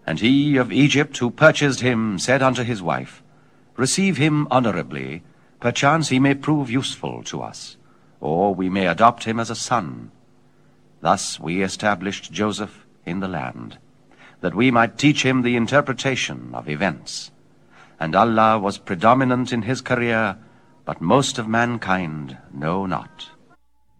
And he of Egypt who purchased him said unto his wife, Receive him honorably, perchance he may prove useful to us, or we may adopt him as a son. Thus we established Joseph in the land, that we might teach him the interpretation of events. And Allah was predominant in his career, but most of mankind know not.